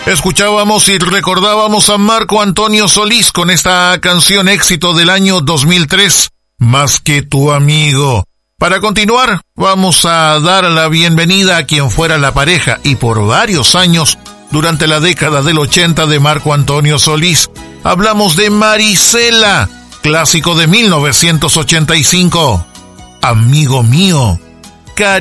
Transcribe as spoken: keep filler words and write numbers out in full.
Escuchábamos y recordábamos a Marco Antonio Solís con esta canción éxito del año dos mil tres, Más que tu amigo. Para continuar, vamos a dar la bienvenida a quien fuera la pareja y por varios años, durante la década del ochenta de Marco Antonio Solís. Hablamos de Marisela, clásico de mil novecientos ochenta y cinco. Amigo mío, cariño.